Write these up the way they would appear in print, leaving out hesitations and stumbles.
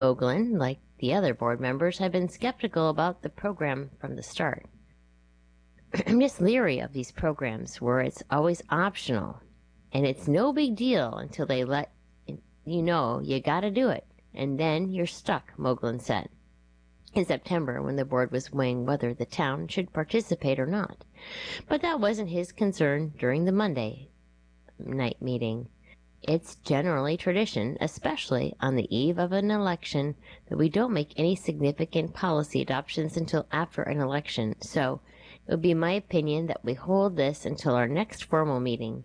Oakland, like the other board members, had been skeptical about the program from the start. I'm just leery of these programs where it's always optional, and it's no big deal until they let you know you gotta do it, and then you're stuck, Moglen said. In September, when the board was weighing whether the town should participate or not. But that wasn't his concern during the Monday night meeting. It's generally tradition, especially on the eve of an election, that we don't make any significant policy adoptions until after an election, so it would be my opinion that we hold this until our next formal meeting,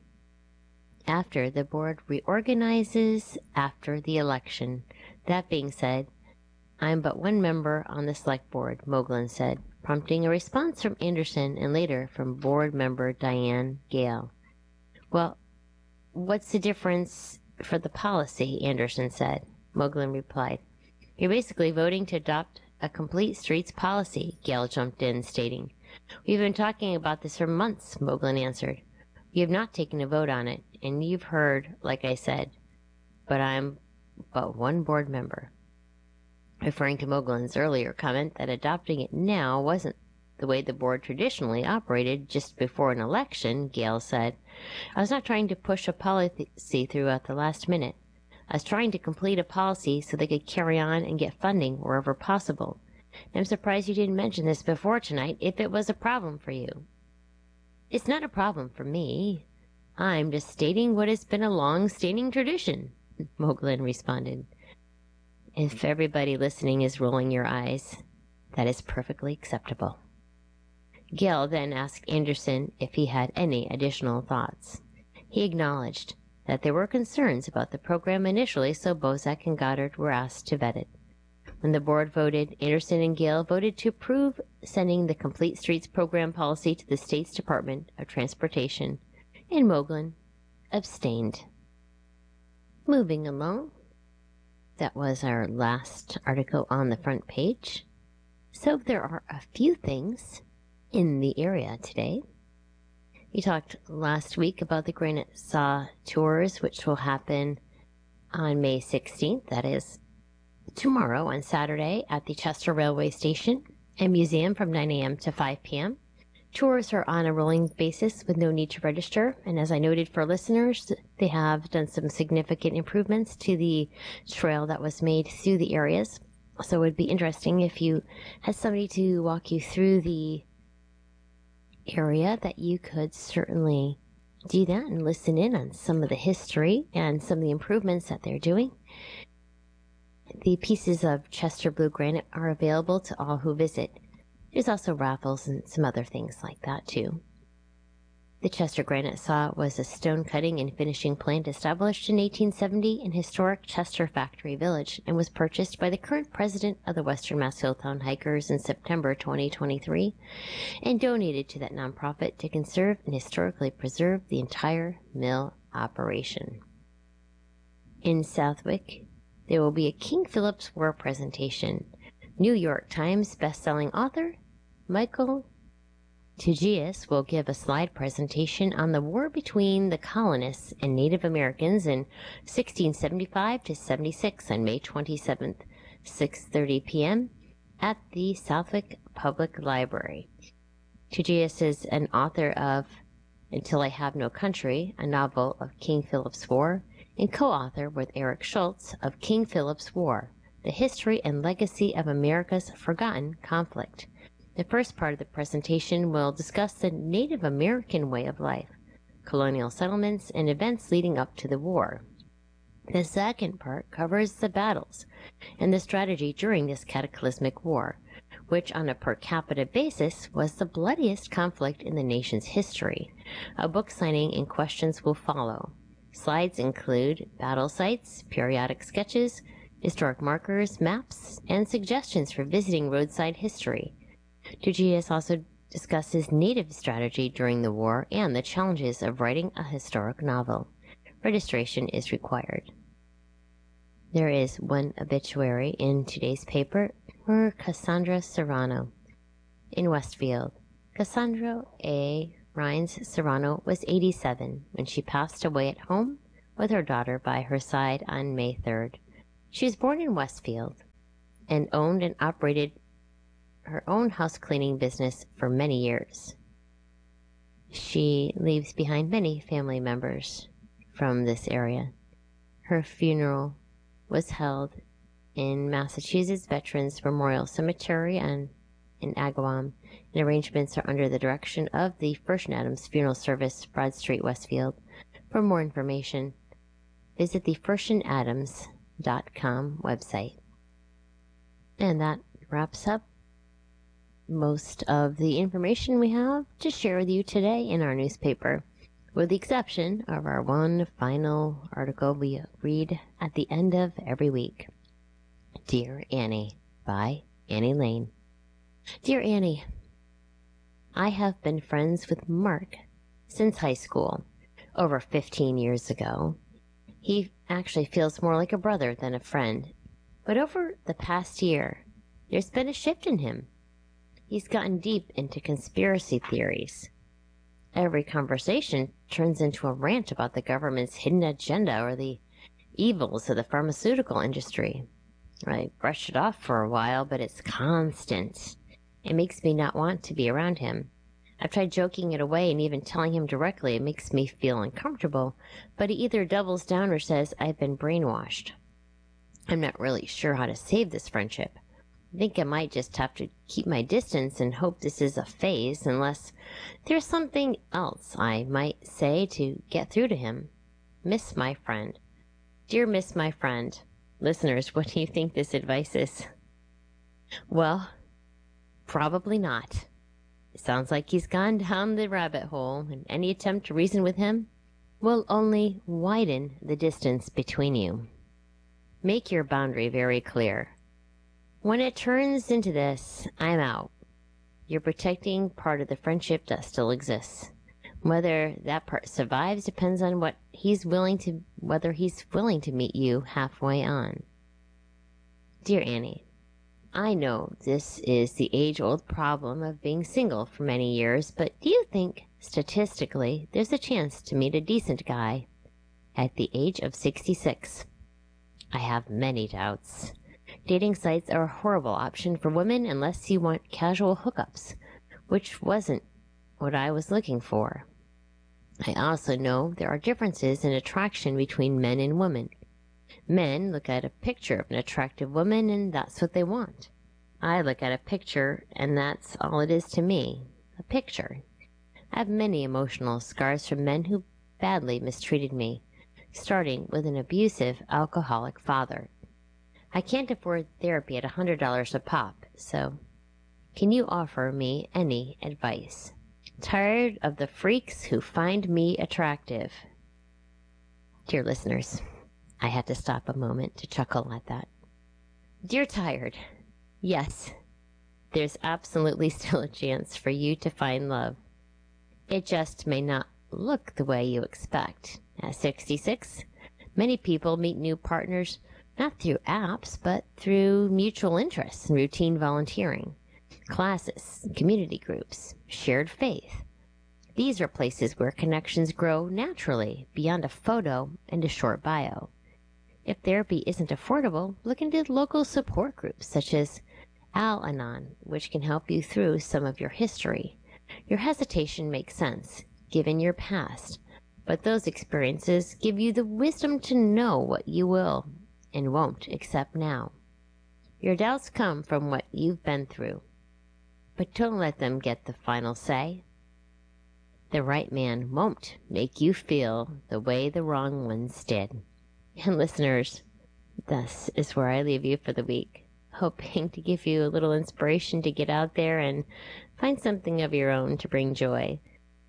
after the board reorganizes after the election. That being said, I'm but one member on the select board, Moglen said, prompting a response from Anderson and later from board member Diane Gale. Well, what's the difference for the policy? Anderson said. Moglen replied. You're basically voting to adopt a complete streets policy, Gale jumped in, stating. We've been talking about this for months, Moglen answered. We have not taken a vote on it, and you've heard, like I said, but I'm but one board member. Referring to Moglen's earlier comment that adopting it now wasn't the way the board traditionally operated just before an election, Gale said, I was not trying to push a policy through at the last minute. I was trying to complete a policy so they could carry on and get funding wherever possible. And I'm surprised you didn't mention this before tonight if it was a problem for you. It's not a problem for me. I'm just stating what has been a long-standing tradition, Moglen responded. If everybody listening is rolling your eyes, that is perfectly acceptable. Gale then asked Anderson if he had any additional thoughts. He acknowledged that there were concerns about the program initially, so Bozak and Goddard were asked to vet it. When the board voted, Anderson and Gale voted to approve sending the Complete Streets program policy to the state's Department of Transportation, and Moglen abstained. Moving along. That was our last article on the front page. So there are a few things in the area today. We talked last week about the Granite Saw Tours, which will happen on May 16th. That is tomorrow on Saturday at the Chester Railway Station and Museum from 9 a.m. to 5 p.m. Tours are on a rolling basis with no need to register, and as I noted for listeners, they have done some significant improvements to the trail that was made through the areas. So it would be interesting if you had somebody to walk you through the area, that you could certainly do that and listen in on some of the history and some of the improvements that they're doing. The pieces of Chester Blue Granite are available to all who visit. There's also raffles and some other things like that, too. The Chester Granite Saw was a stone cutting and finishing plant established in 1870 in historic Chester Factory Village and was purchased by the current president of the Western Mass Hilltown Hikers in September 2023 and donated to that nonprofit to conserve and historically preserve the entire mill operation. In Southwick, there will be a King Philip's War presentation. New York Times bestselling author Michael Tugias will give a slide presentation on the war between the colonists and Native Americans in 1675 to 76 on May 27th, 6:30 p.m. at the Southwick Public Library. Tugias is an author of Until I Have No Country, a novel of King Philip's War, and co-author with Eric Schultz of King Philip's War, The History and Legacy of America's Forgotten Conflict. The first part of the presentation will discuss the Native American way of life, colonial settlements, and events leading up to the war. The second part covers the battles and the strategy during this cataclysmic war, which on a per capita basis was the bloodiest conflict in the nation's history. A book signing and questions will follow. Slides include battle sites, periodic sketches, historic markers, maps, and suggestions for visiting roadside history. Tugias also discusses Native strategy during the war and the challenges of writing a historic novel. Registration is required. There is one obituary in today's paper for Cassandra Serrano in Westfield. Cassandra A. Rhines Serrano was 87 when she passed away at home with her daughter by her side on May 3rd. She was born in Westfield and owned and operated her own house cleaning business for many years. She leaves behind many family members from this area. Her funeral was held in Massachusetts Veterans Memorial Cemetery and in Agawam, and arrangements are under the direction of the First Adams Funeral Service, Broad Street, Westfield. For more information, visit the firstandadams.com website. And that wraps up most of the information we have to share with you today in our newspaper, with the exception of our one final article we read at the end of every week. Dear Annie, by Annie Lane. Dear Annie, I have been friends with Mark since high school, over 15 years ago. He actually feels more like a brother than a friend, but over the past year, there's been a shift in him. He's gotten deep into conspiracy theories. Every conversation turns into a rant about the government's hidden agenda or the evils of the pharmaceutical industry. I brushed it off for a while, but it's constant. It makes me not want to be around him. I've tried joking it away and even telling him directly. It makes me feel uncomfortable, but he either doubles down or says I've been brainwashed. I'm not really sure how to save this friendship. I think I might just have to keep my distance and hope this is a phase, unless there's something else I might say to get through to him. Miss my friend. Dear Miss my friend. Listeners, what do you think this advice is? Well, probably not. It sounds like he's gone down the rabbit hole, and any attempt to reason with him will only widen the distance between you. Make your boundary very clear. When it turns into this, I'm out. You're protecting part of the friendship that still exists. Whether that part survives depends on whether he's willing to meet you halfway on. Dear Annie, I know this is the age-old problem of being single for many years, but do you think, statistically, there's a chance to meet a decent guy at the age of 66? I have many doubts. Dating sites are a horrible option for women unless you want casual hookups, which wasn't what I was looking for. I also know there are differences in attraction between men and women. Men look at a picture of an attractive woman and that's what they want. I look at a picture and that's all it is to me, a picture. I have many emotional scars from men who badly mistreated me, starting with an abusive alcoholic father. I can't afford therapy at $100 a pop, so can you offer me any advice? Tired of the freaks who find me attractive. Dear listeners, I had to stop a moment to chuckle at that. Dear Tired, yes, there's absolutely still a chance for you to find love. It just may not look the way you expect. At 66, many people meet new partners not through apps, but through mutual interests and routine volunteering, classes, community groups, shared faith. These are places where connections grow naturally beyond a photo and a short bio. If therapy isn't affordable, look into local support groups such as Al-Anon, which can help you through some of your history. Your hesitation makes sense, given your past, but those experiences give you the wisdom to know what you will and won't accept now. Your doubts come from what you've been through, but don't let them get the final say. The right man won't make you feel the way the wrong ones did. And listeners, this is where I leave you for the week, hoping to give you a little inspiration to get out there and find something of your own to bring joy.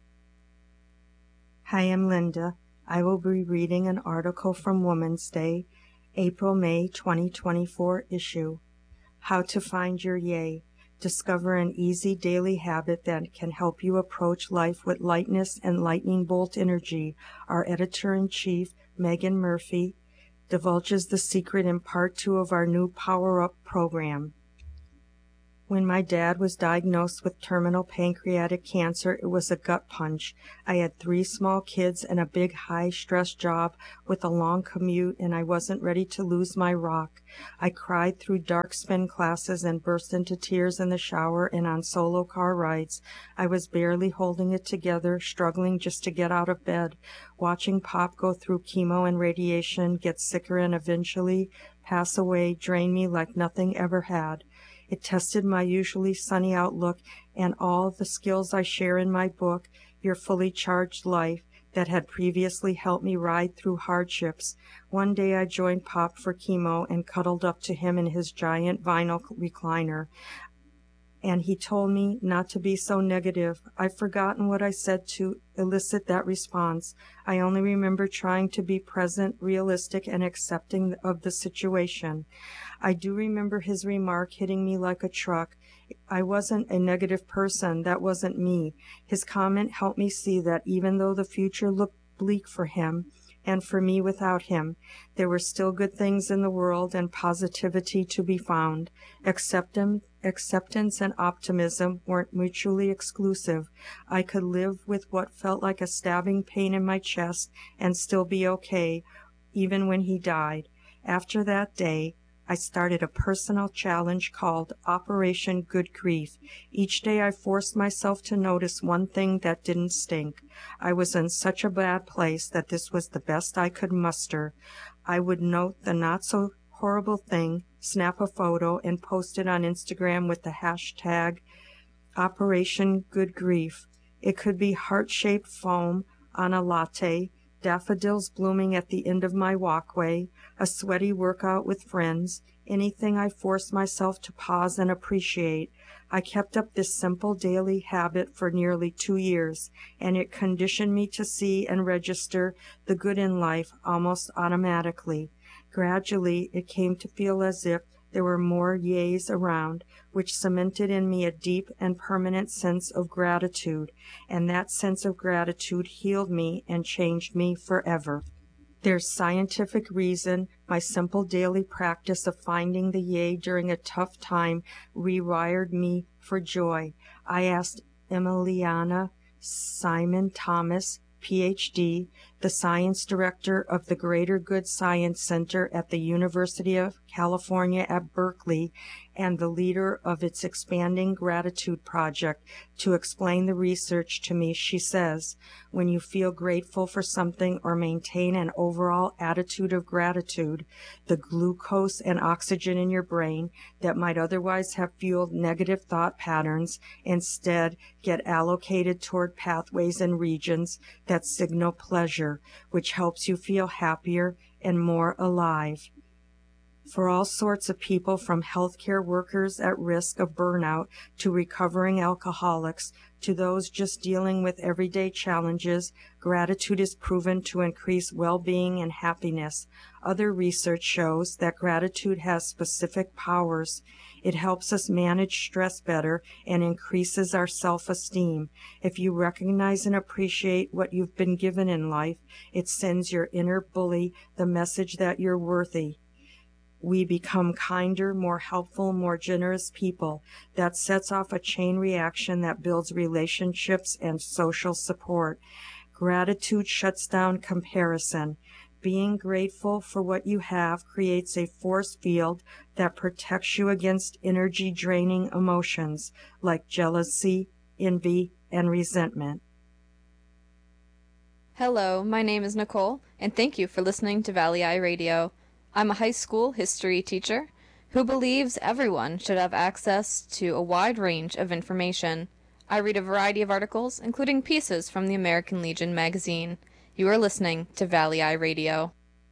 Hi, I'm Linda. I will be reading an article from Women's Day, April-May 2024 issue. How to Find Your Yay. Discover an easy daily habit that can help you approach life with lightness and lightning bolt energy. Our editor-in-chief, Megan Murphy, divulges the secret in part 2 of our new Power Up program. When my dad was diagnosed with terminal pancreatic cancer, it was a gut punch. I had 3 small kids and a big high-stress job with a long commute, and I wasn't ready to lose my rock. I cried through dark spin classes and burst into tears in the shower and on solo car rides. I was barely holding it together, struggling just to get out of bed, watching Pop go through chemo and radiation, get sicker and eventually pass away, drain me like nothing ever had. It tested my usually sunny outlook and all the skills I share in my book, Your Fully Charged Life, that had previously helped me ride through hardships. One day I joined Pop for chemo and cuddled up to him in his giant vinyl recliner. And he told me not to be so negative. I've forgotten what I said to elicit that response. I only remember trying to be present, realistic, and accepting of the situation. I do remember his remark hitting me like a truck. I wasn't a negative person. That wasn't me. His comment helped me see that even though the future looked bleak for him, and for me without him, there were still good things in the world and positivity to be found. Acceptance and optimism weren't mutually exclusive. I could live with what felt like a stabbing pain in my chest and still be okay, even when he died. After that day, I started a personal challenge called Operation Good Grief. Each day I forced myself to notice one thing that didn't stink. I was in such a bad place that this was the best I could muster. I would note the not-so-horrible thing, snap a photo, and post it on Instagram with the hashtag Operation Good Grief. It could be heart-shaped foam on a latte, daffodils blooming at the end of my walkway, a sweaty workout with friends, anything I forced myself to pause and appreciate. I kept up this simple daily habit for nearly 2 years, and it conditioned me to see and register the good in life almost automatically. Gradually, it came to feel as if there were more yays around, which cemented in me a deep and permanent sense of gratitude, and that sense of gratitude healed me and changed me forever. There's scientific reason my simple daily practice of finding the yay during a tough time rewired me for joy. I asked Emiliana Simon Thomas, Ph.D., the science director of the Greater Good Science Center at the University of California at Berkeley and the leader of its Expanding Gratitude Project, to explain the research to me. She says, when you feel grateful for something or maintain an overall attitude of gratitude, the glucose and oxygen in your brain that might otherwise have fueled negative thought patterns instead get allocated toward pathways and regions that signal pleasure, which helps you feel happier and more alive. For all sorts of people, from healthcare workers at risk of burnout to recovering alcoholics to those just dealing with everyday challenges, gratitude is proven to increase well-being and happiness. Other research shows that gratitude has specific powers. It helps us manage stress better and increases our self-esteem. If you recognize and appreciate what you've been given in life, it sends your inner bully the message that you're worthy. We become kinder, more helpful, more generous people. That sets off a chain reaction that builds relationships and social support. Gratitude shuts down comparison. Being grateful for what you have creates a force field that protects you against energy-draining emotions like jealousy, envy, and resentment. Hello, my name is Nicole, and thank you for listening to Valley Eye Radio. I'm a high school history teacher who believes everyone should have access to a wide range of information. I read a variety of articles, including pieces from the American Legion magazine. You are listening to Valley Eye Radio.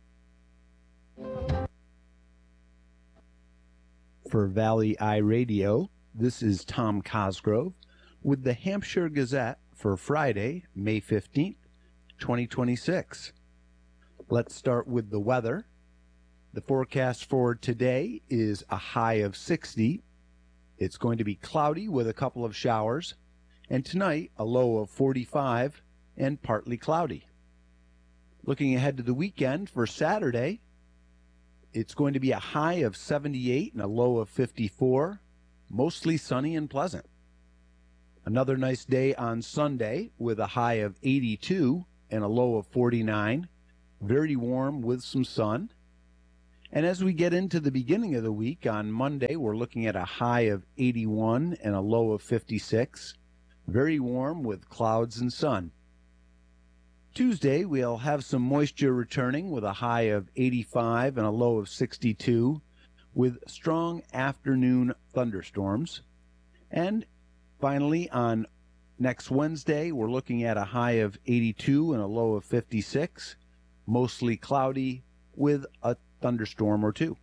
For Valley Eye Radio, this is Tom Cosgrove with the Hampshire Gazette for Friday, May 15th, 2026. Let's start with the weather. The forecast for today is a high of 60. It's going to be cloudy with a couple of showers, and tonight a low of 45 and partly cloudy. Looking ahead to the weekend for Saturday, it's going to be a high of 78 and a low of 54. mostly sunny and pleasant. Another nice day on Sunday with a high of 82 and a low of 49. Very warm with some sun. And as we get into the beginning of the week, on Monday, we're looking at a high of 81 and a low of 56. Very warm with clouds and sun. Tuesday, we'll have some moisture returning with a high of 85 and a low of 62, with strong afternoon thunderstorms. And finally, on next Wednesday, we're looking at a high of 82 and a low of 56, mostly cloudy with a thunderstorm or two.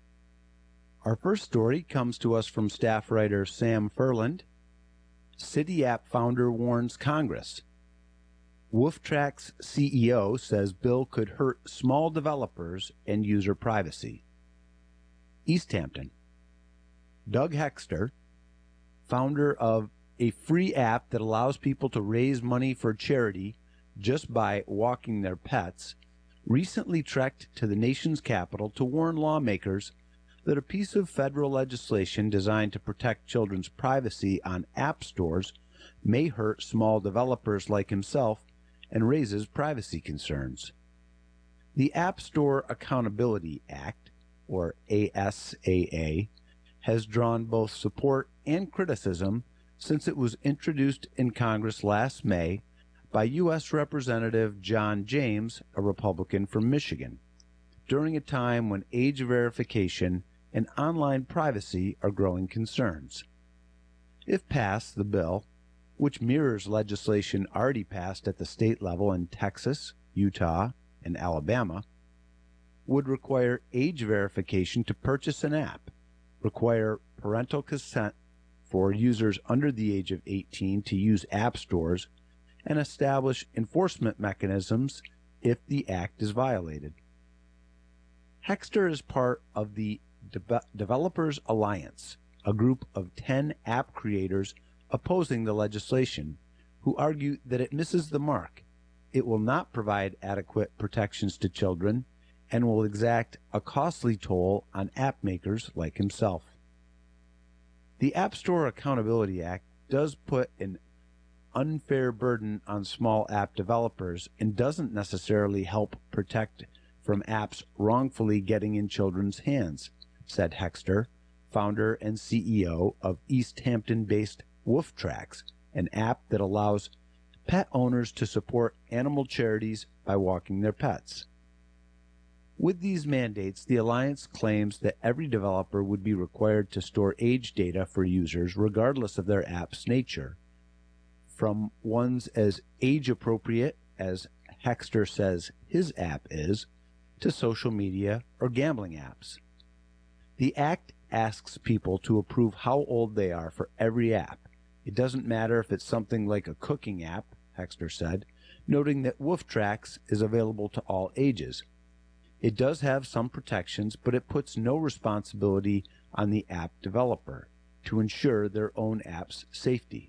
Our first story comes to us from staff writer Sam Furland. City App founder warns Congress. WoofTrack's CEO says bill could hurt small developers and user privacy. East Hampton. Doug Hexter, founder of a free app that allows people to raise money for charity just by walking their pets, recently trekked to the nation's capital to warn lawmakers that a piece of federal legislation designed to protect children's privacy on app stores may hurt small developers like himself and raises privacy concerns. The App Store Accountability Act, or ASAA, has drawn both support and criticism since it was introduced in Congress last May by U.S. Representative John James, a Republican from Michigan, during a time when age verification and online privacy are growing concerns. If passed, the bill, which mirrors legislation already passed at the state level in Texas, Utah, and Alabama, would require age verification to purchase an app, require parental consent for users under the age of 18 to use app stores, and establish enforcement mechanisms if the act is violated. Hexter is part of the Developers Alliance, a group of 10 app creators opposing the legislation, who argue that it misses the mark. It will not provide adequate protections to children and will exact a costly toll on app makers like himself. The App Store Accountability Act does put an unfair burden on small app developers and doesn't necessarily help protect from apps wrongfully getting in children's hands, said Hexter, founder and CEO of East Hampton-based WoofTracks, an app that allows pet owners to support animal charities by walking their pets. With these mandates, the Alliance claims that every developer would be required to store age data for users regardless of their app's nature, from ones as age-appropriate as Hexter says his app is, to social media or gambling apps. The Act asks people to approve how old they are for every app. It doesn't matter if it's something like a cooking app, Hexter said, noting that WoofTracks is available to all ages. It does have some protections, but it puts no responsibility on the app developer to ensure their own app's safety.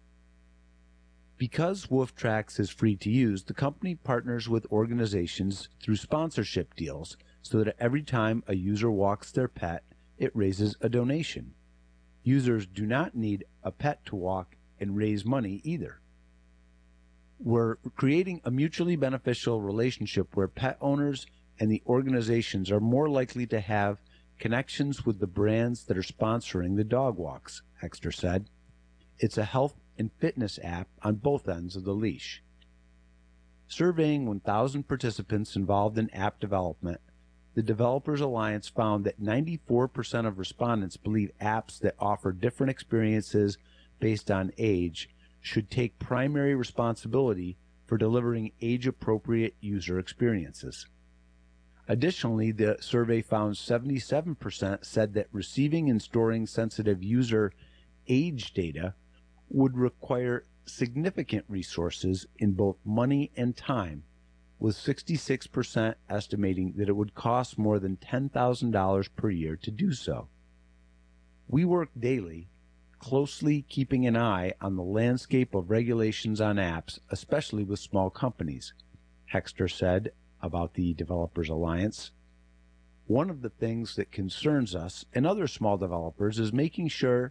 Because WoofTracks is free to use, the company partners with organizations through sponsorship deals so that every time a user walks their pet, it raises a donation. Users do not need a pet to walk and raise money either. We're creating a mutually beneficial relationship where pet owners and the organizations are more likely to have connections with the brands that are sponsoring the dog walks, Hexter said. It's a health and fitness app on both ends of the leash. Surveying 1,000 participants involved in app development, the Developers Alliance found that 94% of respondents believe apps that offer different experiences based on age should take primary responsibility for delivering age-appropriate user experiences. Additionally, the survey found 77% said that receiving and storing sensitive user age data would require significant resources in both money and time, with 66% estimating that it would cost more than $10,000 per year to do so. We work daily, closely keeping an eye on the landscape of regulations on apps, especially with small companies, Hexter said about the Developers Alliance. One of the things that concerns us and other small developers is making sure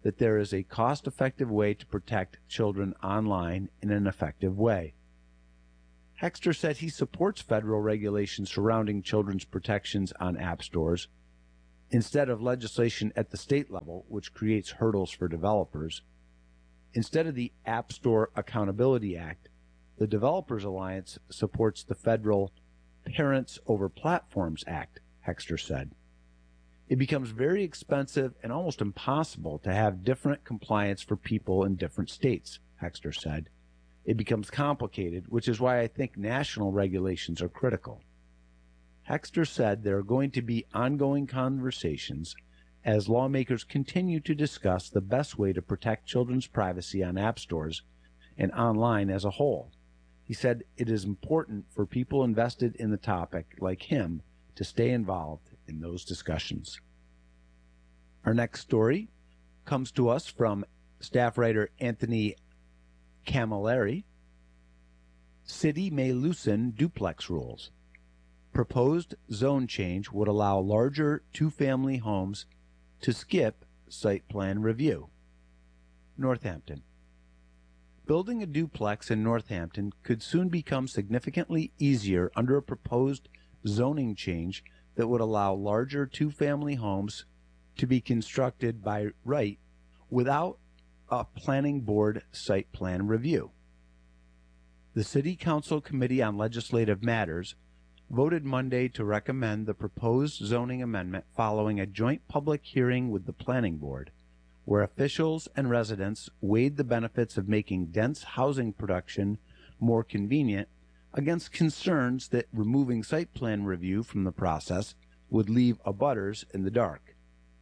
that there is a cost-effective way to protect children online in an effective way. Hexter said he supports federal regulations surrounding children's protections on app stores instead of legislation at the state level, which creates hurdles for developers. Instead of the App Store Accountability Act, the Developers Alliance supports the federal Parents Over Platforms Act, Hexter said. It becomes very expensive and almost impossible to have different compliance for people in different states, Hexter said. It becomes complicated, which is why I think national regulations are critical. Hexter said there are going to be ongoing conversations as lawmakers continue to discuss the best way to protect children's privacy on app stores and online as a whole. He said it is important for people invested in the topic, like him, to stay involved in those discussions. Our next story comes to us from staff writer Anthony Camilleri. City may loosen duplex rules. Proposed zone change would allow larger two-family homes to skip site plan review. Northampton. Building a duplex in Northampton could soon become significantly easier under a proposed zoning change that would allow larger two-family homes to be constructed by right without a planning board site plan review. The City Council Committee on Legislative Matters voted Monday to recommend the proposed zoning amendment following a joint public hearing with the Planning Board, where officials and residents weighed the benefits of making dense housing production more convenient against concerns that removing site plan review from the process would leave abutters in the dark.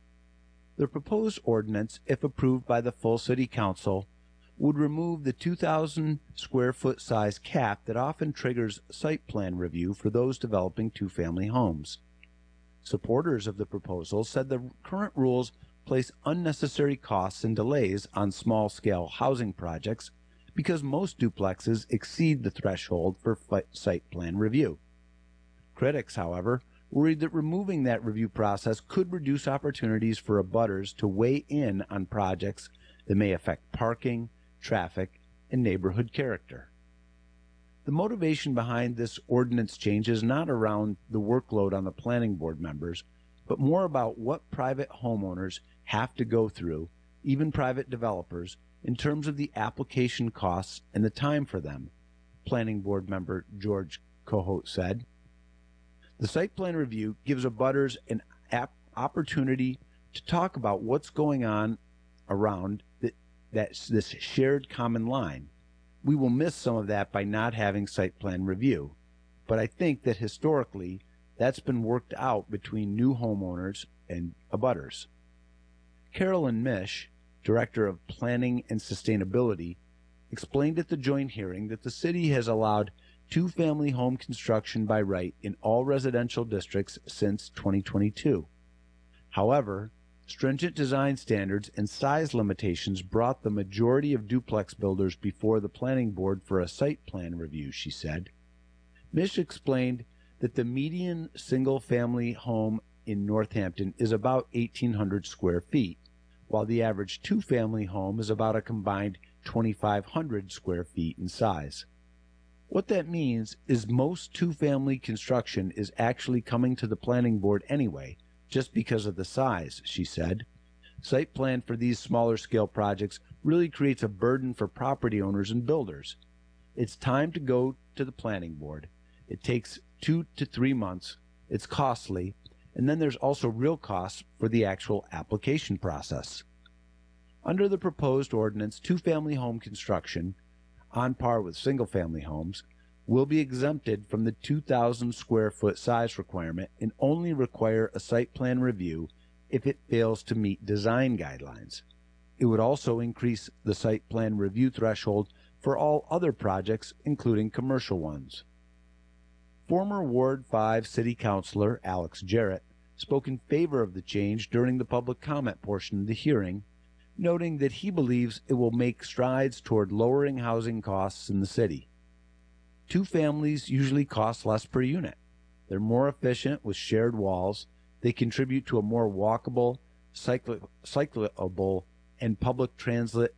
The proposed ordinance, if approved by the full City Council, would remove the 2,000 square foot size cap that often triggers site plan review for those developing two-family homes. Supporters of the proposal said the current rules place unnecessary costs and delays on small-scale housing projects because most duplexes exceed the threshold for site plan review. Critics, however, worried that removing that review process could reduce opportunities for abutters to weigh in on projects that may affect parking, traffic, and neighborhood character. The motivation behind this ordinance change is not around the workload on the planning board members, but more about what private homeowners have to go through, even private developers, in terms of the application costs and the time for them, planning board member George Cohote said. The site plan review gives abutters an opportunity to talk about what's going on around this shared common line. We will miss some of that by not having site plan review, but I think that historically that's been worked out between new homeowners and abutters. Carolyn Mish, Director of Planning and Sustainability, explained at the joint hearing that the city has allowed two-family home construction by right in all residential districts since 2022. However, stringent design standards and size limitations brought the majority of duplex builders before the planning board for a site plan review, she said. Mish explained that the median single-family home in Northampton is about 1,800 square feet, while the average two-family home is about a combined 2,500 square feet in size. What that means is most two-family construction is actually coming to the planning board anyway, just because of the size, she said. Site plan for these smaller scale projects really creates a burden for property owners and builders. It's time to go to the planning board. It takes 2 to 3 months. It's costly. And then there's also real costs for the actual application process. Under the proposed ordinance, two-family home construction, on par with single-family homes, will be exempted from the 2,000 square foot size requirement and only require a site plan review if it fails to meet design guidelines. It would also increase the site plan review threshold for all other projects, including commercial ones. Former Ward 5 City Councilor Alex Jarrett spoke in favor of the change during the public comment portion of the hearing, noting that he believes it will make strides toward lowering housing costs in the city. Two families usually cost less per unit. They're more efficient with shared walls. They contribute to a more walkable, cyclable, and public transit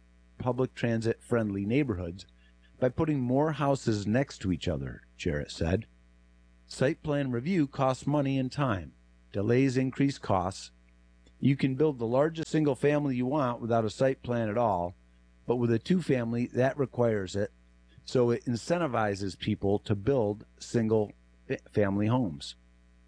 friendly neighborhoods by putting more houses next to each other, Jarrett said. Site plan review costs money and time. Delays increase costs. You can build the largest single family you want without a site plan at all, but with a two-family, that requires it, so it incentivizes people to build single family homes.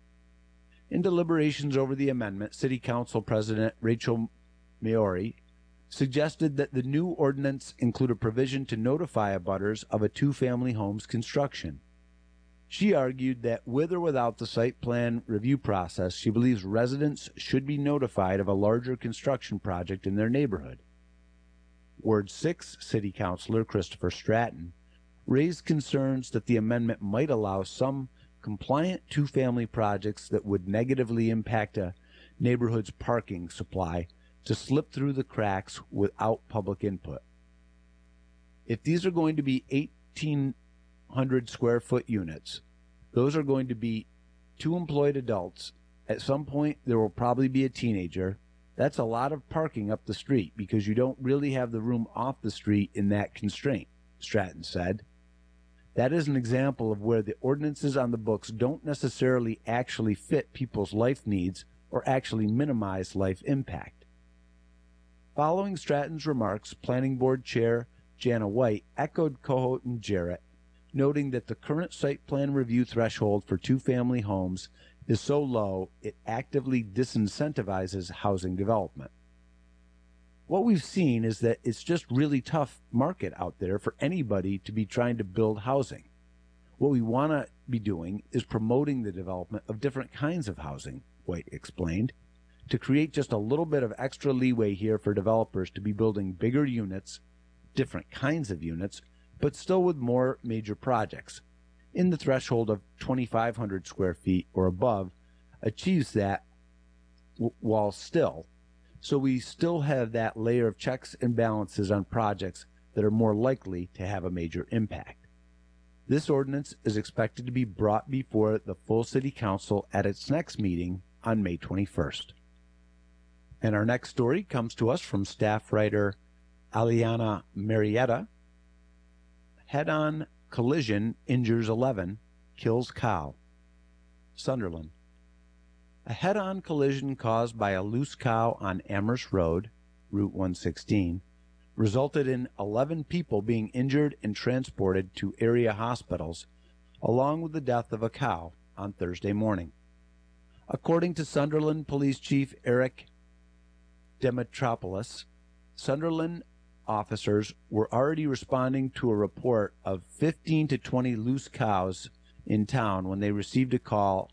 In deliberations over the amendment, City Council President Rachel Maori suggested that the new ordinance include a provision to notify abutters of a two-family home's construction. She argued that with or without the site plan review process, she believes residents should be notified of a larger construction project in their neighborhood. Ward 6 City Councilor Christopher Stratton raised concerns that the amendment might allow some compliant two-family projects that would negatively impact a neighborhood's parking supply to slip through the cracks without public input. If these are going to be 1,800 square foot units, those are going to be two employed adults. At some point, there will probably be a teenager. That's a lot of parking up the street because you don't really have the room off the street in that constraint, Stratton said. That is an example of where the ordinances on the books don't necessarily actually fit people's life needs or actually minimize life impact. Following Stratton's remarks, Planning Board Chair Jana White echoed Kohut and Jarrett, noting that the current site plan review threshold for two-family homes is so low it actively disincentivizes housing development. What we've seen is that it's just really tough market out there for anybody to be trying to build housing. What we want to be doing is promoting the development of different kinds of housing, White explained, to create just a little bit of extra leeway here for developers to be building bigger units, different kinds of units, but still with more major projects. In the threshold of 2,500 square feet or above achieves that while still. So we still have that layer of checks and balances on projects that are more likely to have a major impact. This ordinance is expected to be brought before the full City Council at its next meeting on May 21st. And our next story comes to us from staff writer Aliana Marietta. Head-on collision injures 11, kills cow. Sunderland. A head-on collision caused by a loose cow on Amherst Road, Route 116, resulted in 11 people being injured and transported to area hospitals, along with the death of a cow on Thursday morning. According to Sunderland Police Chief Eric Demetropoulos, Sunderland officers were already responding to a report of 15 to 20 loose cows in town when they received a call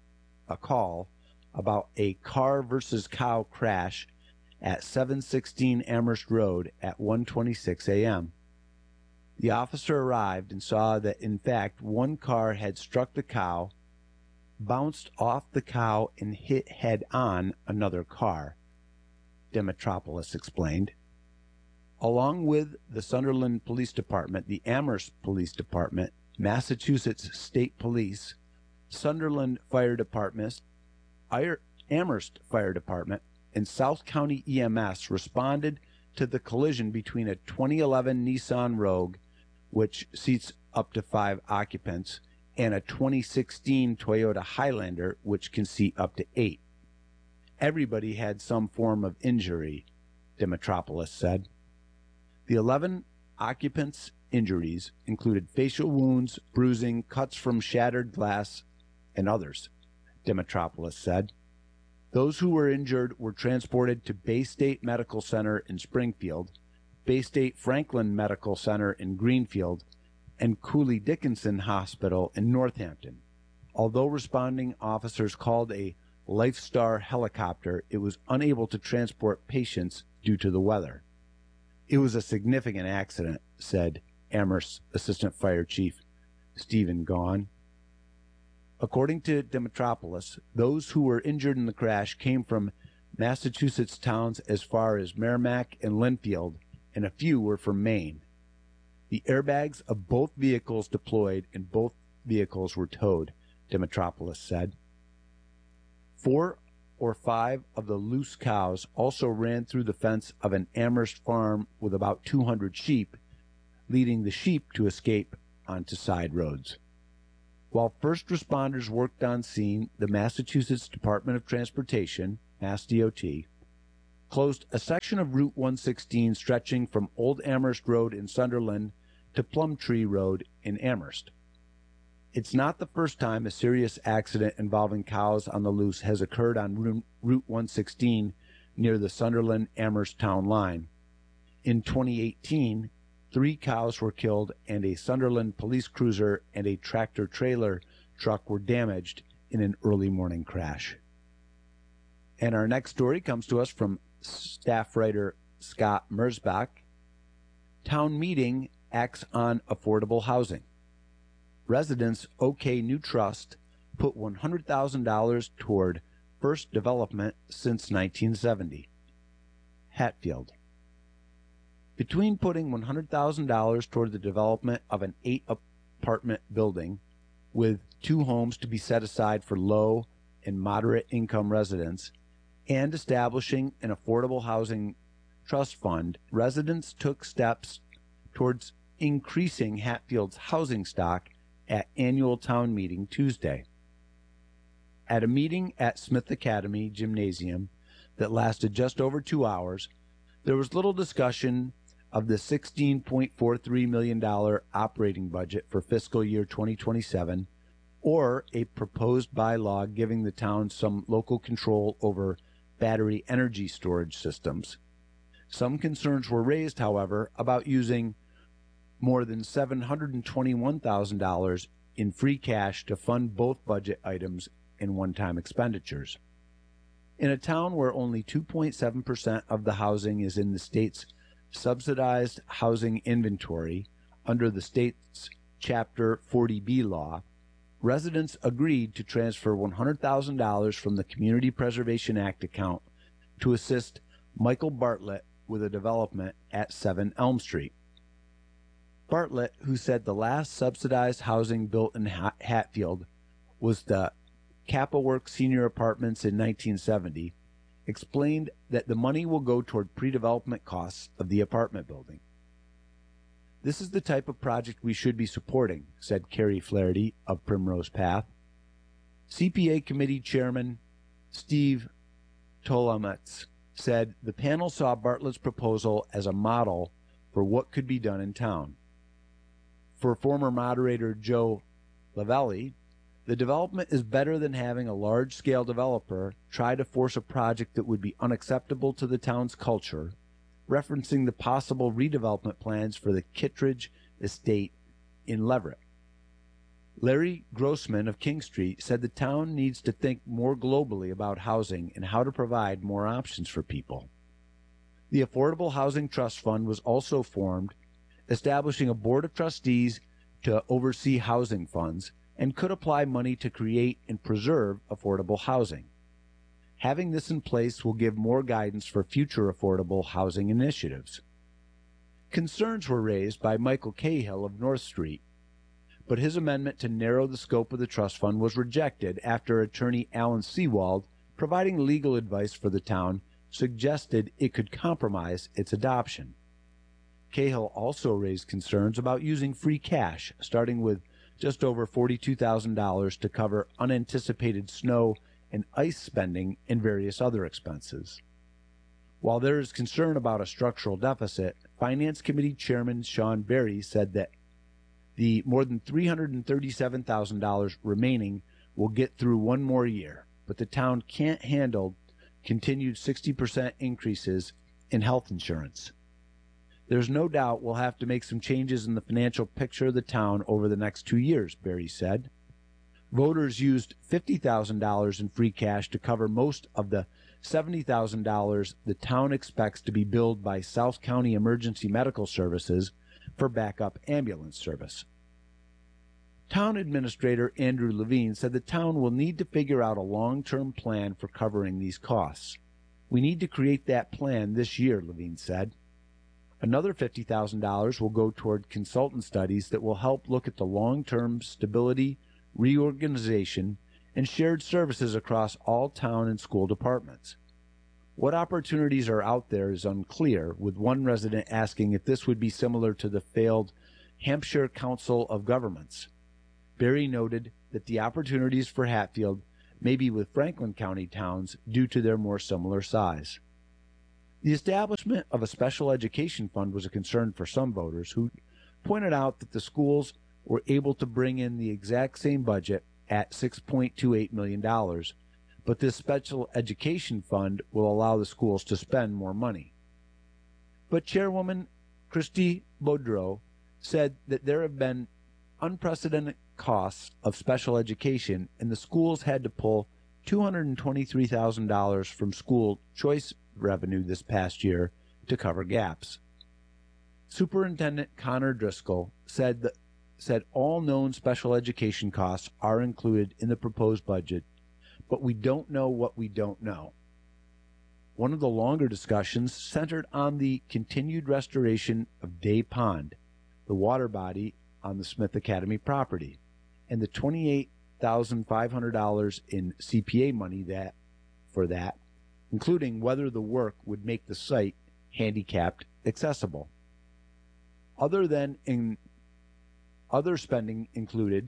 about a car versus cow crash at 716 Amherst Road at 1:26 a.m. The officer arrived and saw that, in fact, one car had struck the cow, bounced off the cow, and hit head-on another car, Demetropoulos explained. Along with the Sunderland Police Department, the Amherst Police Department, Massachusetts State Police, Sunderland Fire Department, Amherst Fire Department, and South County EMS responded to the collision between a 2011 Nissan Rogue, which seats up to 5 occupants, and a 2016 Toyota Highlander, which can seat up to 8. Everybody had some form of injury, Demetropoulos said. The 11 occupants' injuries included facial wounds, bruising, cuts from shattered glass, and others, Demetropoulos said. Those who were injured were transported to Bay State Medical Center in Springfield, Bay State Franklin Medical Center in Greenfield, and Cooley Dickinson Hospital in Northampton. Although responding officers called a Lifestar helicopter, it was unable to transport patients due to the weather. It was a significant accident, said Amherst Assistant Fire Chief Stephen Gaughan. According to Demetropoulos, those who were injured in the crash came from Massachusetts towns as far as Merrimack and Linfield, and a few were from Maine. The airbags of both vehicles deployed and both vehicles were towed, Demetropoulos said. 4 or 5 of the loose cows also ran through the fence of an Amherst farm with about 200 sheep, leading the sheep to escape onto side roads. While first responders worked on scene, the Massachusetts Department of Transportation, MassDOT, closed a section of Route 116 stretching from Old Amherst Road in Sunderland to Plumtree Road in Amherst. It's not the first time a serious accident involving cows on the loose has occurred on Route 116 near the Sunderland-Amherst town line. In 2018, 3 cows were killed and a Sunderland police cruiser and a tractor-trailer truck were damaged in an early morning crash. And our next story comes to us from staff writer Scott Merzbach. Town meeting acts on affordable housing. Residents OK New Trust put $100,000 toward first development since 1970. Hatfield. Between putting $100,000 toward the development of an 8-apartment building with 2 homes to be set aside for low and moderate income residents and establishing an affordable housing trust fund, residents took steps towards increasing Hatfield's housing stock at annual town meeting Tuesday. At a meeting at Smith Academy Gymnasium that lasted just over 2 hours, there was little discussion of the $16.43 million operating budget for fiscal year 2027 or a proposed bylaw giving the town some local control over battery energy storage systems. Some concerns were raised, however, about using more than $721,000 in free cash to fund both budget items and one-time expenditures. In a town where only 2.7% of the housing is in the state's subsidized housing inventory under the state's Chapter 40B law, residents agreed to transfer $100,000 from the Community Preservation Act account to assist Michael Bartlett with a development at 7 Elm Street. Bartlett, who said the last subsidized housing built in Hatfield was the Kappa Works Senior Apartments in 1970, explained that the money will go toward pre-development costs of the apartment building. This is the type of project we should be supporting, said Carrie Flaherty of Primrose Path. CPA Committee Chairman Steve Tolometz said the panel saw Bartlett's proposal as a model for what could be done in town. For former moderator Joe Lavelli, the development is better than having a large-scale developer try to force a project that would be unacceptable to the town's culture, referencing the possible redevelopment plans for the Kittredge estate in Leverett. Larry Grossman of King Street said the town needs to think more globally about housing and how to provide more options for people. The Affordable Housing Trust Fund was also formed, establishing a board of trustees to oversee housing funds and could apply money to create and preserve affordable housing. Having this in place will give more guidance for future affordable housing initiatives. Concerns were raised by Michael Cahill of North Street, but his amendment to narrow the scope of the trust fund was rejected after attorney Alan Seawald, providing legal advice for the town, suggested it could compromise its adoption. Cahill also raised concerns about using free cash, starting with just over $42,000 to cover unanticipated snow and ice spending and various other expenses. While there is concern about a structural deficit, Finance Committee Chairman Sean Berry said that the more than $337,000 remaining will get through one more year, but the town can't handle continued 60% increases in health insurance. There's no doubt we'll have to make some changes in the financial picture of the town over the next 2 years, Berry said. Voters used $50,000 in free cash to cover most of the $70,000 the town expects to be billed by South County Emergency Medical Services for backup ambulance service. Town Administrator Andrew Levine said the town will need to figure out a long-term plan for covering these costs. We need to create that plan this year, Levine said. Another $50,000 will go toward consultant studies that will help look at the long-term stability, reorganization, and shared services across all town and school departments. What opportunities are out there is unclear, with one resident asking if this would be similar to the failed Hampshire Council of Governments. Berry noted that the opportunities for Hatfield may be with Franklin County towns due to their more similar size. The establishment of a special education fund was a concern for some voters, who pointed out that the schools were able to bring in the exact same budget at $6.28 million, but this special education fund will allow the schools to spend more money. But Chairwoman Christy Boudreau said that there have been unprecedented costs of special education, and the schools had to pull $223,000 from school choice revenue this past year to cover gaps. Superintendent Connor Driscoll said all known special education costs are included in the proposed budget, but we don't know what we don't know. One of the longer discussions centered on the continued restoration of Day Pond, the water body on the Smith Academy property, and the $28,500 in CPA money for that, including whether the work would make the site handicapped accessible. Other spending included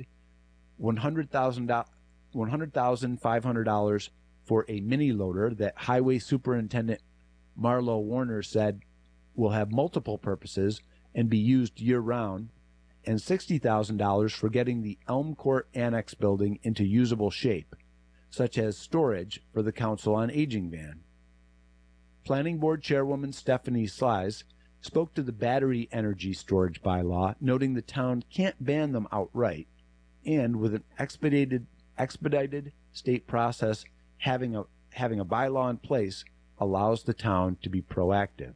$100,500 for a mini loader that Highway Superintendent Marlo Warner said will have multiple purposes and be used year-round, and $60,000 for getting the Elm Court Annex building into usable shape, such as storage for the Council on Aging van. Planning Board Chairwoman Stephanie Slies spoke to the battery energy storage bylaw, noting the town can't ban them outright, and with an expedited state process, having a bylaw in place allows the town to be proactive.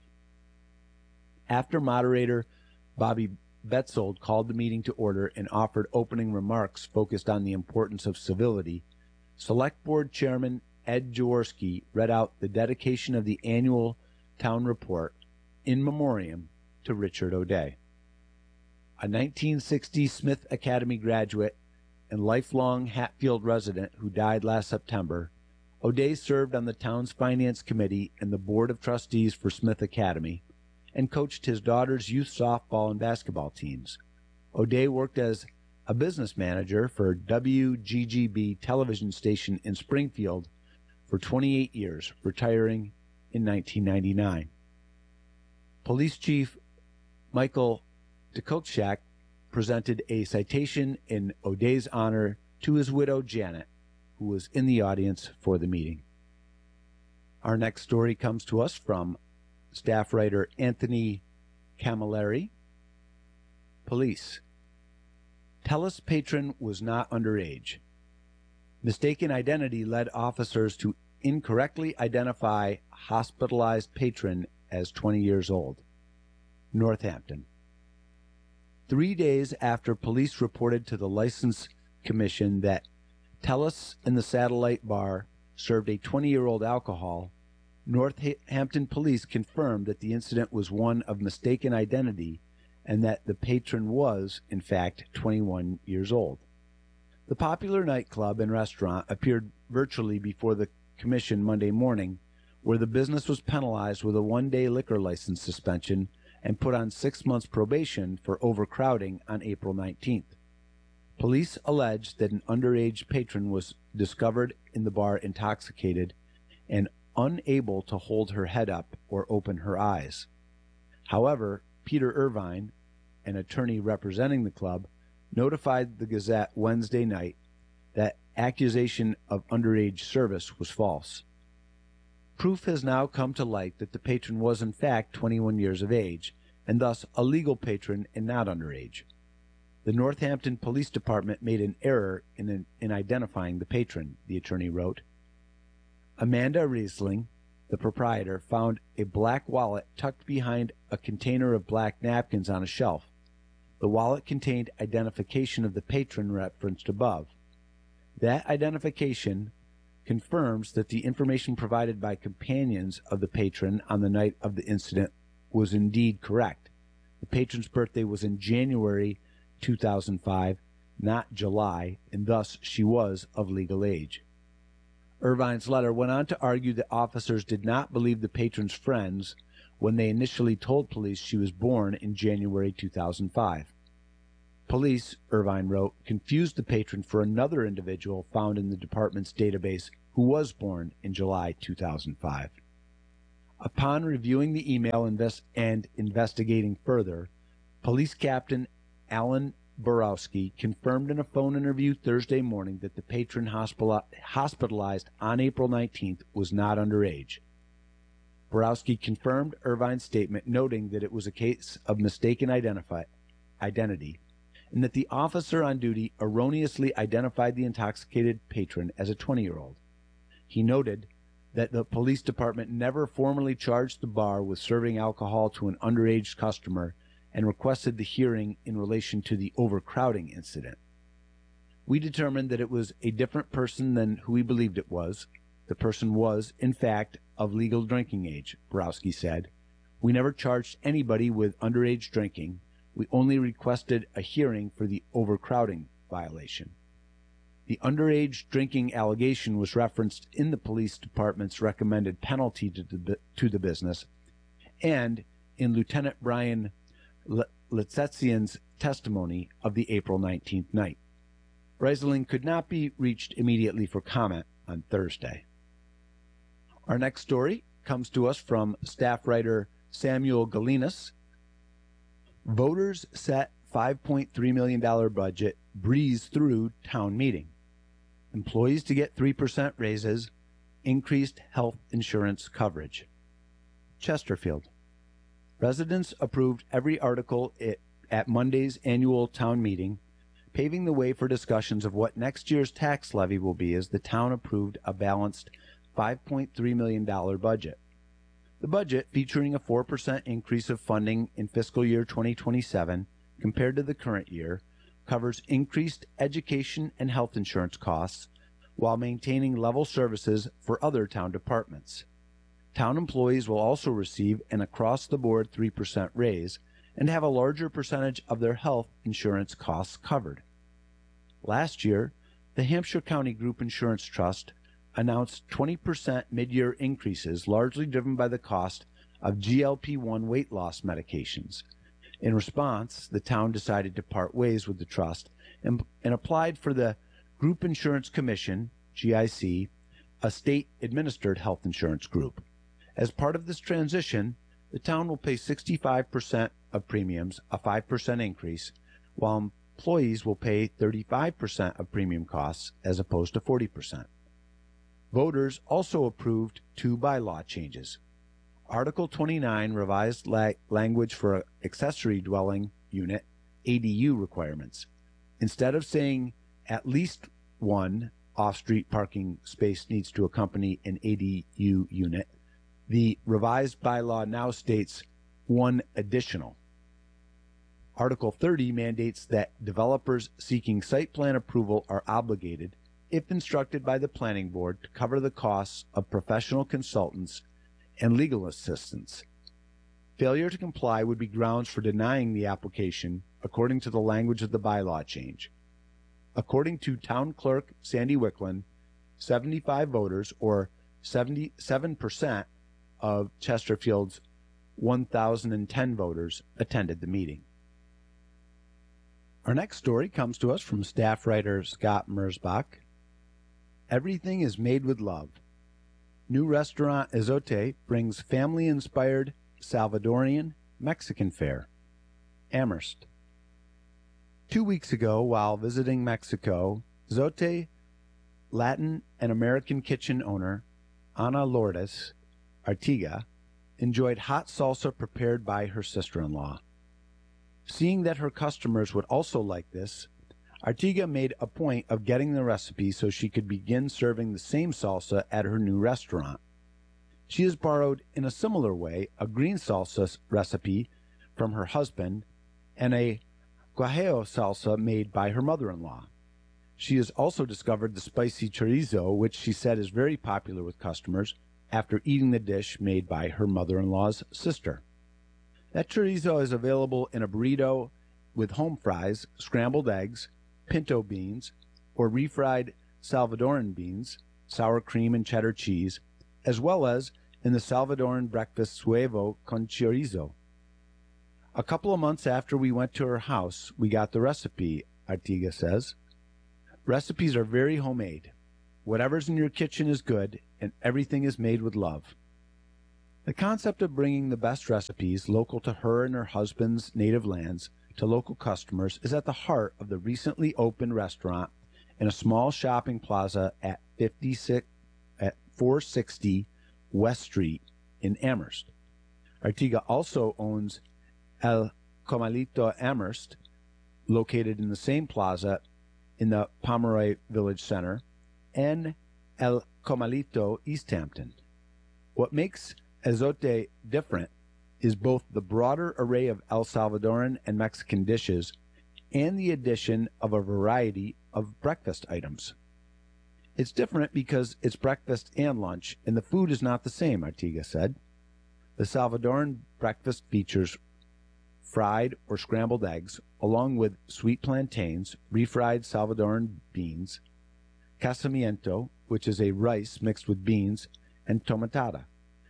After moderator Bobby Betzold called the meeting to order and offered opening remarks focused on the importance of civility, Select Board Chairman Ed Jaworski read out the dedication of the annual town report in memoriam to Richard O'Day. A 1960 Smith Academy graduate and lifelong Hatfield resident who died last September, O'Day served on the town's finance committee and the board of trustees for Smith Academy, and coached his daughter's youth softball and basketball teams. O'Day worked as a business manager for WGGB television station in Springfield for 28 years, retiring in 1999. Police Chief Michael Dukochak presented a citation in O'Day's honor to his widow Janet, who was in the audience for the meeting. Our next story comes to us from staff writer Anthony Camilleri. Police. Tellus patron was not underage. Mistaken identity led officers to incorrectly identify hospitalized patron as 20 years old. Northampton. 3 days after police reported to the License Commission that Tellus in the Satellite Bar served a 20-year-old alcohol, Northampton police confirmed that the incident was one of mistaken identity and that the patron was, in fact, 21 years old. The popular nightclub and restaurant appeared virtually before the commission Monday morning, where the business was penalized with a 1-day liquor license suspension and put on 6 months probation for overcrowding on April 19th. Police alleged that an underage patron was discovered in the bar intoxicated and unable to hold her head up or open her eyes. However, Peter Irvine, an attorney representing the club, notified the Gazette Wednesday night that accusation of underage service was false. Proof has now come to light that the patron was in fact 21 years of age, and thus a legal patron and not underage. The Northampton Police Department made an error in identifying the patron, the attorney wrote. Amanda Riesling, the proprietor, found a black wallet tucked behind a container of black napkins on a shelf. The wallet contained identification of the patron referenced above. That identification confirms that the information provided by companions of the patron on the night of the incident was indeed correct. The patron's birthday was in January 2005, not July, and thus she was of legal age. Irvine's letter went on to argue that officers did not believe the patron's friends when they initially told police she was born in January 2005. Police, Irvine wrote, confused the patron for another individual found in the department's database who was born in July 2005. Upon reviewing the email and investigating further, Police Captain Alan Borowski confirmed in a phone interview Thursday morning that the patron hospitalized on April 19th was not underage. Borowski confirmed Irvine's statement, noting that it was a case of mistaken identity, and that the officer on duty erroneously identified the intoxicated patron as a 20-year-old. He noted that the police department never formally charged the bar with serving alcohol to an underage customer and requested the hearing in relation to the overcrowding incident. We determined that it was a different person than who we believed it was. The person was, in fact, of legal drinking age, Borowski said. We never charged anybody with underage drinking. We only requested a hearing for the overcrowding violation. The underage drinking allegation was referenced in the police department's recommended penalty to the business and in Lieutenant Brian Letsetzian's testimony of the April 19th night. Breisling could not be reached immediately for comment on Thursday. Our next story comes to us from staff writer Samuel Galinas. Voters set $5.3 million budget breeze through town meeting. Employees to get 3% raises, increased health insurance coverage. Chesterfield. Residents approved every article at Monday's annual town meeting, paving the way for discussions of what next year's tax levy will be as the town approved a balanced $5.3 million budget. The budget, featuring a 4% increase of funding in fiscal year 2027 compared to the current year, covers increased education and health insurance costs while maintaining level services for other town departments. Town employees will also receive an across-the-board 3% raise and have a larger percentage of their health insurance costs covered. Last year, the Hampshire County Group Insurance Trust announced 20% mid-year increases, largely driven by the cost of GLP-1 weight loss medications. In response, the town decided to part ways with the trust and applied for the Group Insurance Commission, GIC, a state-administered health insurance group. As part of this transition, the town will pay 65% of premiums, a 5% increase, while employees will pay 35% of premium costs as opposed to 40%. Voters also approved 2 bylaw changes. Article 29 revised language for accessory dwelling unit ADU requirements. Instead of saying at least one off-street parking space needs to accompany an ADU unit, the revised bylaw now states one additional. Article 30 mandates that developers seeking site plan approval are obligated, if instructed by the planning board, to cover the costs of professional consultants and legal assistance. Failure to comply would be grounds for denying the application according to the language of the bylaw change. According to Town Clerk Sandy Wicklund, 75 voters, or 77% of Chesterfield's 1,010 voters, attended the meeting. Our next story comes to us from staff writer Scott Merzbach. Everything is made with love. New restaurant Ezote brings family-inspired Salvadorian Mexican fare. Amherst. 2 weeks ago, while visiting Mexico, Ezote Latin and American kitchen owner Ana Lourdes Artiga enjoyed hot salsa prepared by her sister-in-law. Seeing that her customers would also like this, Artiga made a point of getting the recipe so she could begin serving the same salsa at her new restaurant. She has borrowed, in a similar way, a green salsa recipe from her husband and a guajillo salsa made by her mother-in-law. She has also discovered the spicy chorizo, which she said is very popular with customers after eating the dish made by her mother-in-law's sister. That chorizo is available in a burrito with home fries, scrambled eggs, pinto beans, or refried Salvadoran beans, sour cream and cheddar cheese, as well as in the Salvadoran breakfast huevo con chorizo. A couple of months after we went to her house, we got the recipe, Artiga says. Recipes are very homemade. Whatever's in your kitchen is good, and everything is made with love. The concept of bringing the best recipes local to her and her husband's native lands to local customers is at the heart of the recently opened restaurant in a small shopping plaza at 460 West Street in Amherst. Artiga also owns El Comalito Amherst, located in the same plaza in the Pomeroy Village Center, and El Comalito East Hampton. What makes Ezote different is both the broader array of El Salvadoran and Mexican dishes and the addition of a variety of breakfast items. It's different because it's breakfast and lunch, and the food is not the same, Artiga said. The Salvadoran breakfast features fried or scrambled eggs, along with sweet plantains, refried Salvadoran beans, casamiento, which is a rice mixed with beans, and tomatada.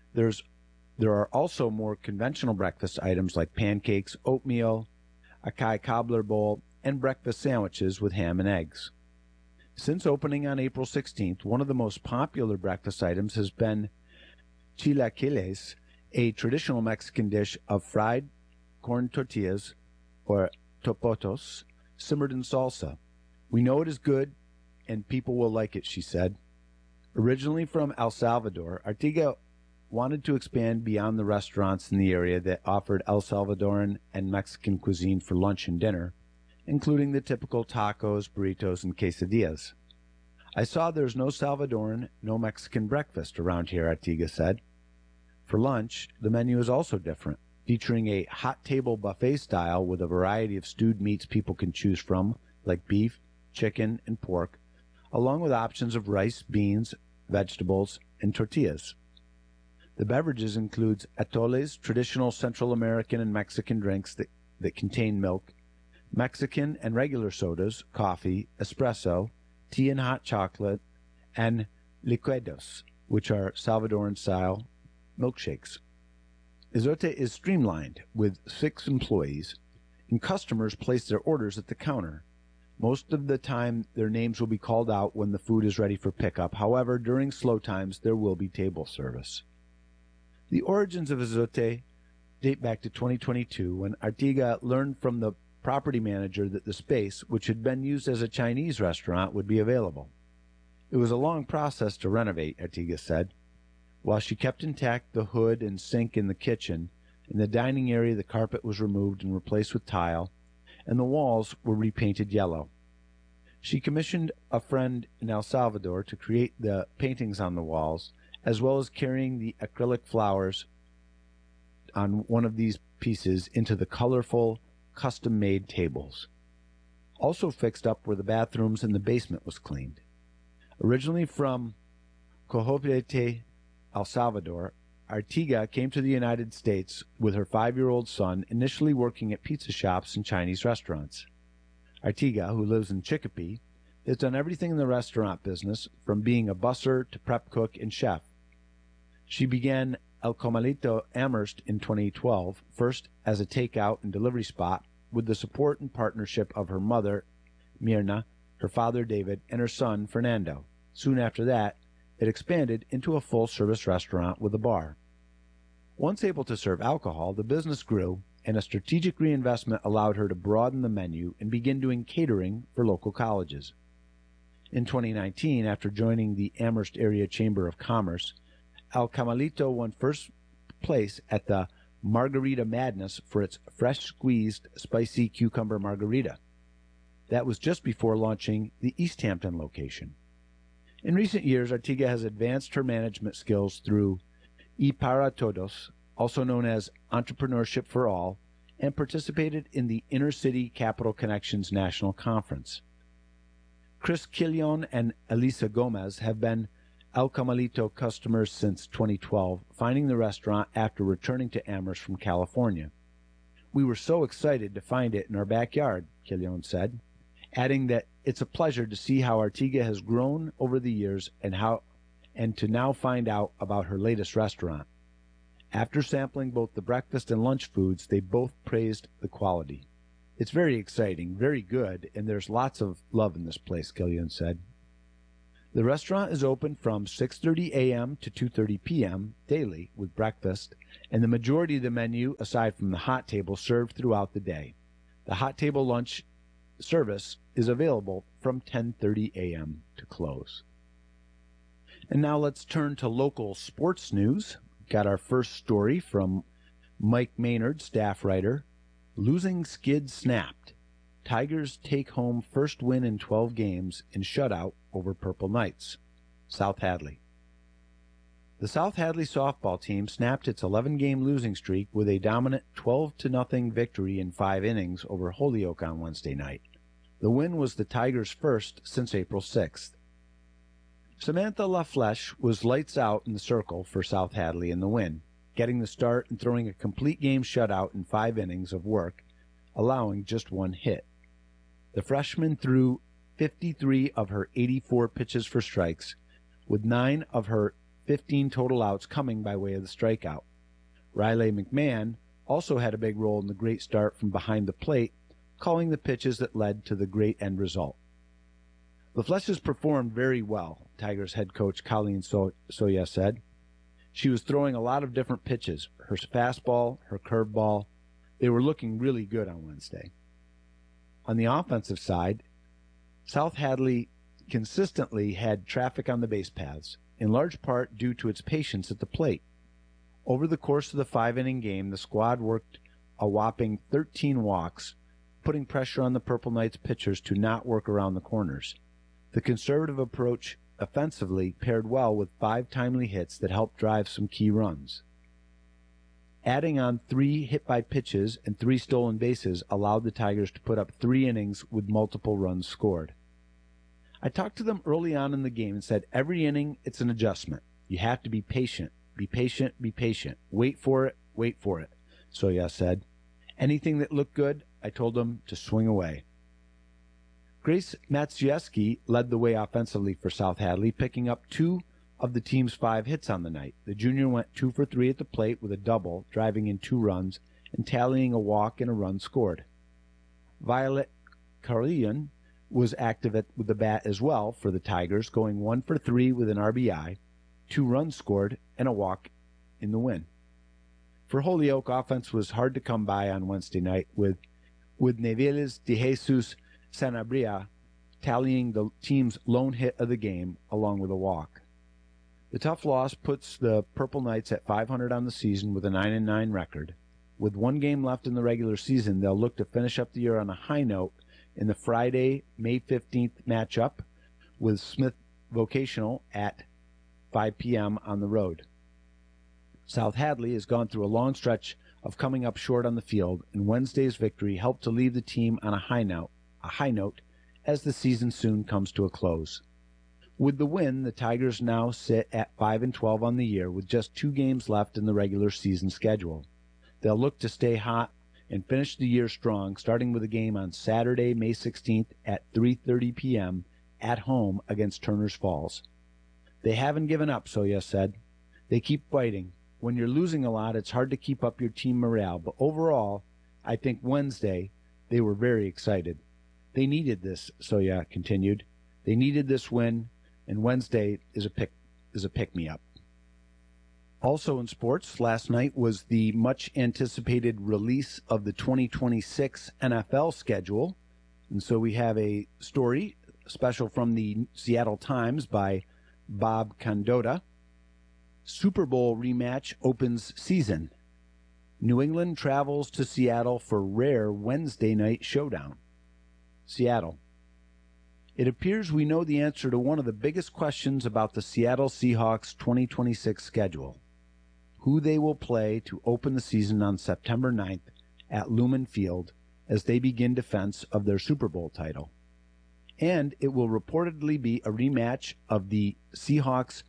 There are also more conventional breakfast items like pancakes, oatmeal, a Kai cobbler bowl, and breakfast sandwiches with ham and eggs. Since opening on April 16th, one of the most popular breakfast items has been chilaquiles, a traditional Mexican dish of fried corn tortillas, or topotos, simmered in salsa. We know it is good, and people will like it, she said. Originally from El Salvador, Artiga wanted to expand beyond the restaurants in the area that offered El Salvadoran and Mexican cuisine for lunch and dinner, including the typical tacos, burritos, and quesadillas. I saw there's no Salvadoran, no Mexican breakfast around here, Artiga said. For lunch, the menu is also different, featuring a hot table buffet style with a variety of stewed meats people can choose from, like beef, chicken, and pork, along with options of rice, beans, vegetables, and tortillas. The beverages includes atoles, traditional Central American and Mexican drinks that contain milk, Mexican and regular sodas, coffee, espresso, tea and hot chocolate, and liquedos, which are Salvadoran-style milkshakes. Ezote is streamlined with 6 employees, and customers place their orders at the counter. Most of the time, their names will be called out when the food is ready for pickup. However, during slow times, there will be table service. The origins of Ezote date back to 2022, when Artiga learned from the property manager that the space, which had been used as a Chinese restaurant, would be available. It was a long process to renovate, Artiga said. While she kept intact the hood and sink in the kitchen, in the dining area the carpet was removed and replaced with tile, and the walls were repainted yellow. She commissioned a friend in El Salvador to create the paintings on the walls, as well as carrying the acrylic flowers on one of these pieces into the colorful, custom-made tables. Also fixed up were the bathrooms and the basement was cleaned. Originally from Coyote, El Salvador, Artiga came to the United States with her 5-year-old son, initially working at pizza shops and Chinese restaurants. Artiga, who lives in Chicopee, has done everything in the restaurant business, from being a busser to prep cook and chef. She began El Comalito Amherst in 2012, first as a takeout and delivery spot, with the support and partnership of her mother, Mirna, her father, David, and her son, Fernando. Soon after that, it expanded into a full-service restaurant with a bar. Once able to serve alcohol, the business grew, and a strategic reinvestment allowed her to broaden the menu and begin doing catering for local colleges. In 2019, after joining the Amherst Area Chamber of Commerce, El Comalito won first place at the Margarita Madness for its fresh-squeezed, spicy cucumber margarita. That was just before launching the East Hampton location. In recent years, Artiga has advanced her management skills through Y Para Todos, also known as Entrepreneurship for All, and participated in the Inner City Capital Connections National Conference. Chris Quillon and Elisa Gomez have been El Comalito customers since 2012, finding the restaurant after returning to Amherst from California. We were so excited to find it in our backyard, Quillon said. adding that it's a pleasure to see how Artiga has grown over the years and to now find out about her latest restaurant. After sampling both the breakfast and lunch foods, they both praised the quality. It's very exciting, very good, and there's lots of love in this place, Killian said. The restaurant is open from 6:30 a.m. to 2:30 p.m. daily with breakfast, and the majority of the menu, aside from the hot table, served throughout the day. The hot table lunch service is available from 10:30 a.m. to close. And now let's turn to local sports news. Got our first story from Mike Maynard, staff writer. Losing skid snapped. Tigers take home first win in 12 games in shutout over Purple Knights. South Hadley. The South Hadley softball team snapped its 11-game losing streak with a dominant 12-0 victory in 5 innings over Holyoke on Wednesday night. The win was the Tigers' first since April 6th. Samantha LaFlèche was lights out in the circle for South Hadley in the win, getting the start and throwing a complete game shutout in 5 innings of work, allowing just 1 hit. The freshman threw 53 of her 84 pitches for strikes, with 9 of her 15 total outs coming by way of the strikeout. Riley McMahon also had a big role in the great start from behind the plate, calling the pitches that led to the great end result. LaFlèche performed very well, Tigers head coach Colleen Soya said. She was throwing a lot of different pitches, her fastball, her curveball. They were looking really good on Wednesday. On the offensive side, South Hadley consistently had traffic on the base paths, in large part due to its patience at the plate. Over the course of the 5-inning game, the squad worked a whopping 13 walks, putting pressure on the Purple Knights pitchers to not work around the corners. The conservative approach offensively paired well with 5 timely hits that helped drive some key runs. Adding on 3 hit-by pitches and 3 stolen bases allowed the Tigers to put up 3 innings with multiple runs scored. I talked to them early on in the game and said every inning it's an adjustment. You have to be patient, be patient, be patient. Wait for it, Soya said. Anything that looked good, I told them to swing away. Grace Matsiewski led the way offensively for South Hadley, picking up 2 of the team's 5 hits on the night. The junior went 2 for 3 at the plate with a double, driving in 2 runs and tallying a walk and a run scored. Violet Carlian was active with the bat as well for the Tigers, going 1 for 3 with an RBI, 2 runs scored, and a walk in the win. For Holyoke, offense was hard to come by on Wednesday night, with Neveles de Jesus Sanabria tallying the team's lone hit of the game along with a walk. The tough loss puts the Purple Knights at 500 on the season with a 9-9 record. With 1 game left in the regular season, they'll look to finish up the year on a high note in the Friday, May 15th matchup with Smith Vocational at 5 p.m. on the road. South Hadley has gone through a long stretch of coming up short on the field, and Wednesday's victory helped to leave the team on a high note as the season soon comes to a close. With the win, the Tigers now sit at 5-12 on the year with just 2 games left in the regular season schedule. They'll look to stay hot and finish the year strong, starting with a game on Saturday, May 16th at 3:30 p.m. at home against Turner's Falls. They haven't given up, Soya said. They keep fighting. When you're losing a lot, it's hard to keep up your team morale, but overall, I think Wednesday they were very excited. They needed this, Soya continued. They needed this win, and Wednesday is a pick-me-up. Also in sports, last night was the much-anticipated release of the 2026 NFL schedule. And so we have a story, special from the Seattle Times by Bob Condotta. Super Bowl rematch opens season. New England travels to Seattle for rare Wednesday night showdown. Seattle. It appears we know the answer to one of the biggest questions about the Seattle Seahawks 2026 schedule: who they will play to open the season on September 9th at Lumen Field as they begin defense of their Super Bowl title. And it will reportedly be a rematch of the Seahawks'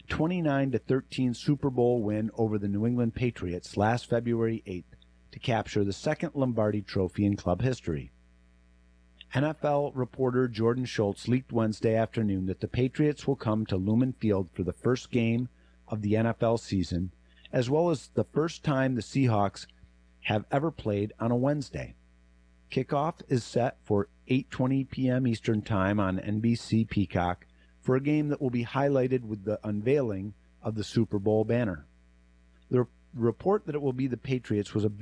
29-13 Super Bowl win over the New England Patriots last February 8th to capture the second Lombardi Trophy in club history. NFL reporter Jordan Schultz leaked Wednesday afternoon that the Patriots will come to Lumen Field for the first game of the NFL season, as well as the first time the Seahawks have ever played on a Wednesday. Kickoff is set for 8:20 p.m. Eastern Time on NBC Peacock for a game that will be highlighted with the unveiling of the Super Bowl banner. The report that it will be the Patriots was a bit